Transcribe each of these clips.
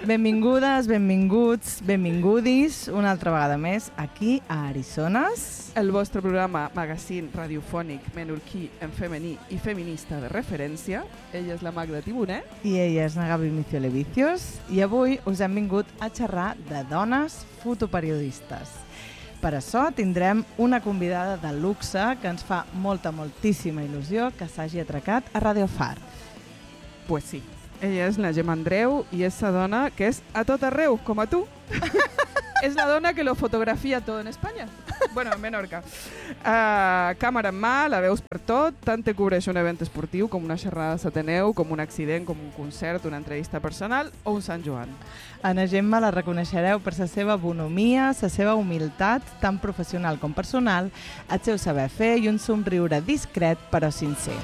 Benvingudes, benvinguts, benvingudis una altra vegada més aquí a Arisones. El vostre programa magazín radiofònic menorquí en femení i feminista de referència. Ella és la Magda Timoner. I ella és la Gabi Miciolevicios. I avui us hem vingut a xerrar de dones fotoperiodistes. Per això tindrem una convidada de luxe que ens fa moltíssima il·lusió que s'hagi atracat a Radio Far. Pues sí. Ella és la Gemma Andreu i és la dona que és a tot arreu, com a tu. És la dona que lo fotografia tot en Espanya. Bueno, en Menorca. Càmera en mà, la veus per tot, tant te cobreix un event esportiu com una xerrada a Sateneu, com un accident, com un concert, una entrevista personal o un Sant Joan. A la Gemma la reconeixereu per la seva bonomia, la seva humilitat, tant professional com personal, el seu saber fer i un somriure discret però sincer.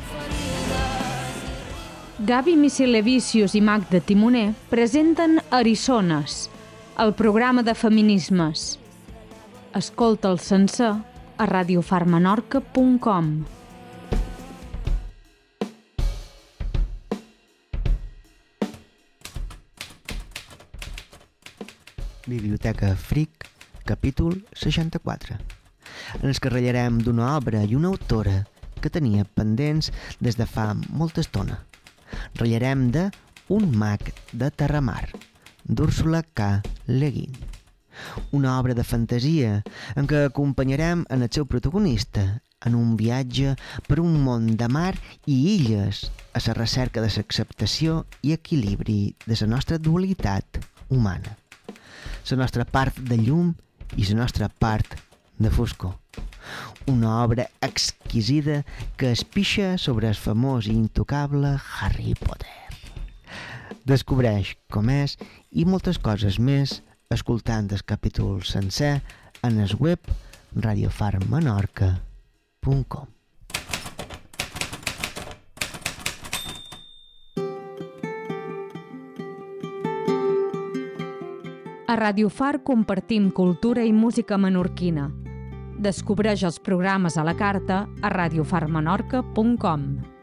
Gabi Miciolevicios i Magda Timoner presenten Arisones, el programa de feminismes. Escolta'l sencer a radiofarmenorca.com. Biblioteca Fric, capítol 64, en el que ratllarem d'una obra i una autora que tenia pendents des de fa molta estona. Ratllarem de Un mag de Terramar, d'Úrsula K. Le Guin. Una obra de fantasia en què acompanyarem en el seu protagonista en un viatge per un món de mar i illes a la recerca de l'acceptació i equilibri de la nostra dualitat humana, la nostra part de llum i la nostra part de foscor. Una obra exquisida que es pixa sobre el famós i intocable Harry Potter. Descobreix com és i moltes coses més escoltant el capítol sencer en el web radiofarmenorca.com. A Radio Far compartim cultura i música menorquina. Descobreix els programes a la carta a radiofarmenorca.com.